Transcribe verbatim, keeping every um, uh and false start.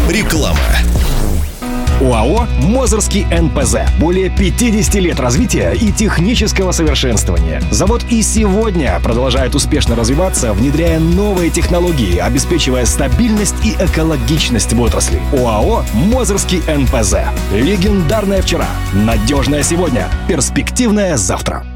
Реклама. ОАО «Мозырский эн пэ зэ». Более пятьдесят лет развития и технического совершенствования. Завод и сегодня продолжает успешно развиваться, внедряя новые технологии, обеспечивая стабильность и экологичность в отрасли. ОАО «Мозырский эн пэ зэ». Легендарное вчера, надежное сегодня, перспективное завтра.